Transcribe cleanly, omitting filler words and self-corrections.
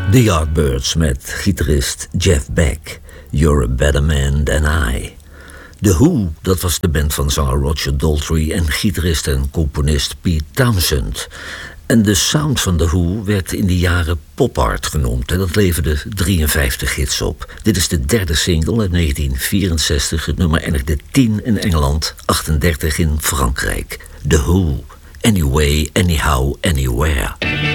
The Yardbirds met gitarist Jeff Beck. You're a better man than I. The Who, dat was de band van zanger Roger Daltrey en gitarist en componist Pete Townshend. En de sound van The Who werd in die jaren pop art genoemd. En dat leverde 53 hits op. Dit is de derde single uit 1964. Het nummer eindigde 10 in Engeland, 38 in Frankrijk. The Who, Anyway, Anyhow, Anywhere.